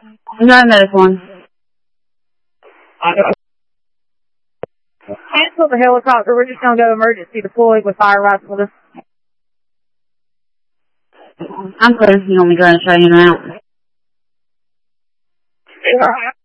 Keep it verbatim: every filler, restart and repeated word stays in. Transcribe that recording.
No medical one. Cancel the helicopter. We're just going to go emergency deployed with fire rifle. I'm clear. You want me to go and show you now? Yeah.